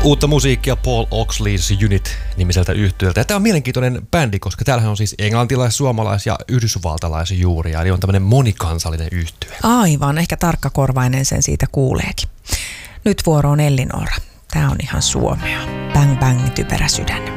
Uutta musiikkia Paul Oxley's Unit-nimiseltä yhtyöltä. Ja tämä on mielenkiintoinen bändi, koska täällähän on siis englantilais-, suomalais- ja yhdysvaltalaisjuuria. Eli on tämmöinen monikansallinen yhtye. Aivan, ehkä tarkkakorvainen sen siitä kuuleekin. Nyt vuoro on Ellinora. Tää on ihan suomea. Bang bang, typerä sydän.